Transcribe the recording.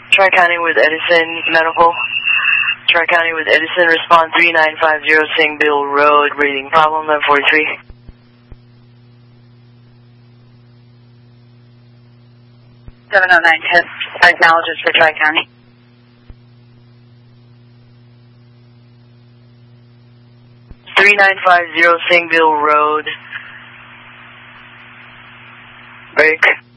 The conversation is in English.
Tri-County with Edison Medical. Tri-County with Edison, respond 3950 Singbille Road, breathing problem, 1143. 709 test seismologist for Tri-County. .3950 Singbille Road. Break.